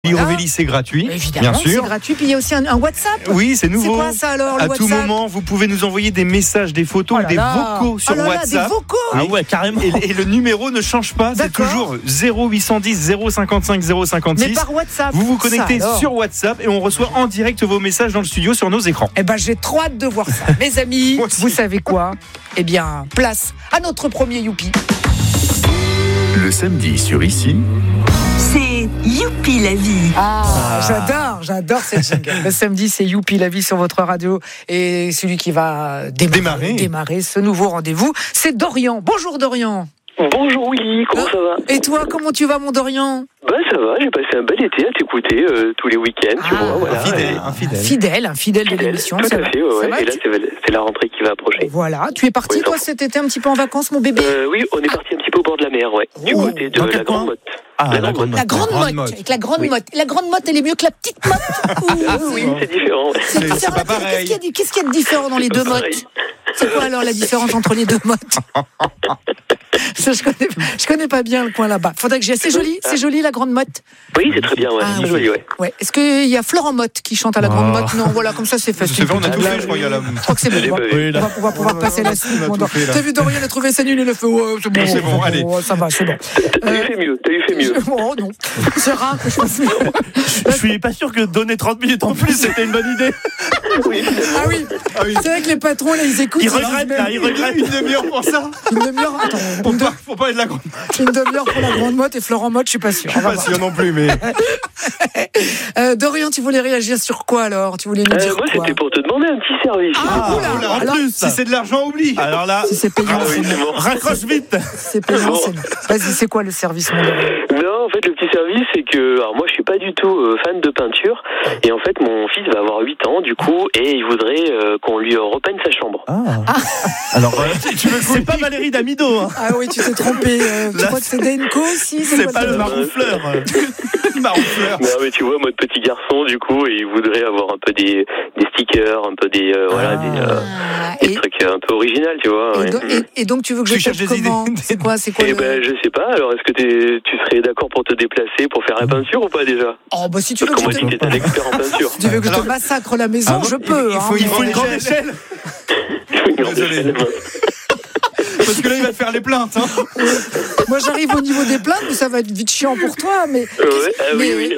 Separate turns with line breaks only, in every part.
Lirovelli, c'est gratuit,
évidemment,
bien sûr.
C'est gratuit. Puis il y a aussi un WhatsApp.
Oui, c'est nouveau.
C'est quoi ça alors, le
À
WhatsApp ?
tout moment, vous pouvez nous envoyer des messages, des photos ou des vocaux sur WhatsApp.
Des vocaux.
Ah ouais, carrément.
Et le numéro ne change pas, c'est toujours 0810 055 056.
Mais par WhatsApp.
Vous vous connectez sur WhatsApp et on reçoit en direct vos messages dans le studio sur nos écrans.
Eh ben, j'ai trop hâte de voir ça. Mes amis, vous savez quoi ? Eh bien, place à notre premier Youpi.
Le samedi sur Ici,
c'est Youpi la vie.
J'adore cette jingle. Le samedi, c'est Youpi la vie sur votre radio. Et celui qui va démarrer ce nouveau rendez-vous, c'est Dorian. Bonjour Dorian.
Bonjour Willy, comment ça va ?
Et toi, comment tu vas mon Dorian ?
Bah ça va, j'ai passé un bel été à t'écouter tous les week-ends, tu vois. Voilà.
Un fidèle de l'émission.
Tout à fait, ouais. Et là, c'est la rentrée qui va approcher.
Voilà, tu es parti toi cet été un petit peu en vacances, mon bébé ?
Oui, on est parti un petit peu au bord de la mer, ouais. Du côté de la Grande Motte.
La Grande Motte, avec la Grande Motte. La Grande Motte, elle est mieux que la petite Motte.
Oui, c'est différent.
C'est pas pareil.
Qu'est-ce qu'il y a de différent dans les deux mottes ? C'est quoi alors la différence entre les deux mottes ? Je connais pas bien le coin là-bas. Faudrait que j'y aille. C'est joli la Grande Motte.
Oui, c'est très bien, ouais. C'est joli, ouais.
Est-ce qu'il y a Florent Motte qui chante à la Grande Motte ? Non, voilà, comme ça c'est facile.
On a tout fait, je crois.
Je crois que c'est bon. On va pouvoir passer la suite. T'as vu Dorian a trouvé sa nulle, il a fait
c'est bon, allez.
Ça va, c'est bon.
T'as eu fait mieux.
Oh non, c'est rare que je fasse mieux.
Je suis pas sûr que donner 30 minutes en plus c'était une bonne idée.
Ah oui. C'est vrai que les patrons là ils écoutent.
Ils regrettent
une demi-heure pour ça.
Une demi-heure, attends.
Faut pas être la grande.
Une demi-heure pour la Grande Motte et Florent Motte, je suis pas sûr.
Je suis pas sûr non plus, mais.
Dorian, tu voulais réagir sur quoi alors ? Tu voulais nous dire
moi,
quoi ?
c'était pour te demander un petit service.
En plus, si c'est de l'argent, oublie.
Alors là,
si c'est payant, c'est bon.
Raccroche vite.
C'est payant, c'est bon. Vas-y, c'est quoi le service, mon Dorian ?
Non, en fait, le petit service, c'est que, alors moi, je suis pas du tout fan de peinture, et en fait, mon fils va avoir 8 ans, du coup, et il voudrait qu'on lui repeigne sa chambre.
Alors, tu veux c'est pas Valérie Damido. Hein.
Ah oui, tu t'es trompé. Tu crois que c'est Denko aussi ?
C'est pas le Maroufleur.
Non, mais tu vois, moi, de petit garçon, du coup, et il voudrait avoir un peu des stickers, un peu des trucs un peu originaux, tu vois.
Et donc, tu veux que je cherche comment ? C'est quoi
je sais pas. Alors, est-ce que tu serais d'accord pour te déplacer pour faire la peinture ou pas déjà ?
Oh, bah si tu veux que
moi, j'étais un expert en peinture.
Si tu veux que je te massacre la maison, je peux.
Il faut une grande échelle.
Désolé.
Parce que là, il va te faire les plaintes.
Moi, j'arrive au niveau des plaintes, mais ça va être vite chiant pour toi. Mais
oui.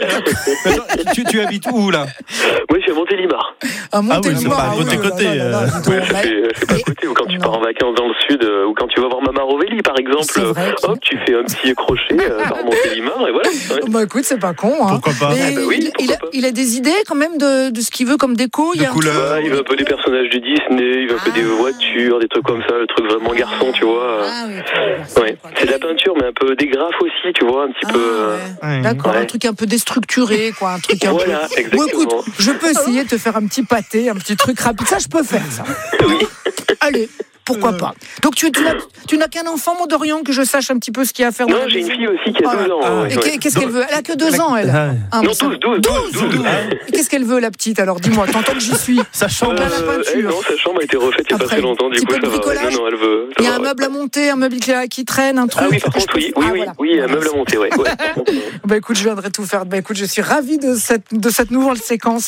Tu habites où là ?
Moi, je suis à Montélimar.
À Montélimar,
c'est pas côté.
C'est pas à côté. Ou quand tu pars en vacances dans le sud, ou quand tu vas voir Maman Rovelli, par exemple, hop, tu fais un petit crochet par Montélimar et voilà.
Bah écoute, c'est pas con.
Pourquoi pas ?
Il a des idées quand même de ce qu'il veut comme déco.
Il
veut un peu des personnages de Disney, il veut un peu des voitures, des trucs comme ça, le truc vraiment garçon, tu vois. C'est de la peinture, mais un peu des graphes aussi, tu vois, un petit peu.
D'accord, un truc un peu déstructuré, quoi, un truc un peu.
Exactement.
Bon, écoute, je peux essayer de te faire un petit pâté, un petit truc rapide. Ça, je peux faire ça.
Oui.
Allez. Pourquoi pas ? Donc tu n'as qu'un enfant, mon Dorian, que je sache un petit peu ce qu'il y a à faire.
Non, j'ai une fille aussi qui a 12 ans.
Et qu'est-ce qu'elle veut ? Elle a que 2 ans, elle.
Non, 12.
Et qu'est-ce qu'elle veut, la petite ? Alors dis-moi, tant que j'y suis.
Sa chambre
à la peinture.
Non, sa chambre a été refaite il n'y a pas très longtemps, du coup ça va. Non, elle veut.
Il y a un meuble à monter, un meuble qui traîne, un truc.
Ah oui, par contre, oui, un meuble à monter, ouais.
Bah écoute, je viendrai tout faire. Bah écoute, je suis ravie de cette nouvelle séquence.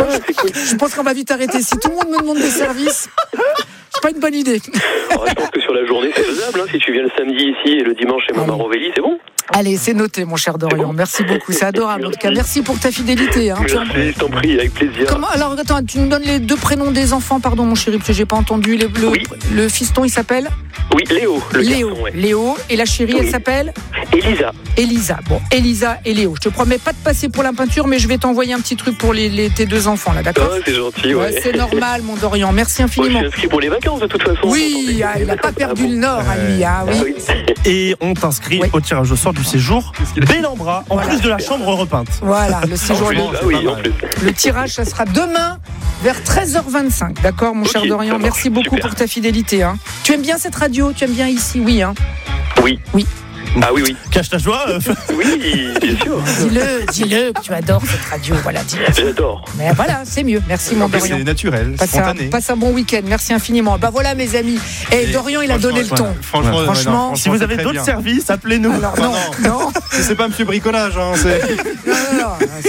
Je pense qu'on va vite arrêter. Si tout le monde me demande des services, c'est pas une bonne idée.
Je pense que sur la journée, c'est faisable. Si tu viens le samedi ici et le dimanche chez Maman Rovelli, c'est bon.
Allez, c'est noté, mon cher Dorian. Merci beaucoup, c'est adorable. En tout cas, merci pour ta fidélité.
Merci, je t'en prie, avec plaisir.
Alors, attends, tu nous donnes les 2 prénoms des enfants, pardon, mon chéri, parce que j'ai pas entendu. Le fiston, il s'appelle ?
Oui, Léo.
Léo. Et la chérie, elle s'appelle ? Elisa. Bon, Elisa et Léo. Je te promets pas de passer pour la peinture, mais je vais t'envoyer un petit truc pour tes 2 enfants, là, d'accord ?
C'est gentil, ouais.
C'est normal, mon Dorian. Merci infiniment.
Je suis inscrit pour les vacances, de toute façon.
Oui, il n'a pas perdu le nord à lui. Oui.
Et on t'inscrit au tirage au sort du séjour Bellambra, en plus de la chambre repeinte.
Voilà, le séjour.
En plus.
Le tirage, ça sera demain vers 13h25. D'accord, mon cher Dorian. Merci beaucoup pour ta fidélité. Tu aimes bien cette radio ? Tu aimes bien ici ? Oui.
Oui. Ah oui.
Cache ta joie.
Oui, bien sûr.
Dis-le que tu adores cette radio. Voilà, dis-le.
J'adore.
Mais voilà, c'est mieux. Merci mon Dorian.
C'est naturel, spontané.
Passe un bon week-end. Merci infiniment. Voilà mes amis. Et Dorian, il a donné le ton.
Franchement,
si vous avez d'autres services, appelez-nous.
Alors non.
C'est pas Monsieur Bricolage. Hein,
non.